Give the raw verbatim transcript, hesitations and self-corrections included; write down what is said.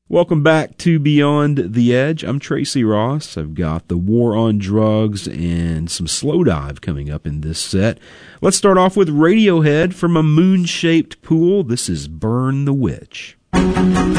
Welcome back to Beyond the Edge. I'm Tracy Ross. I've got the War on Drugs and some Slow Dive coming up in this set. Let's start off with Radiohead from a moon-shaped pool. This is Burn the Witch.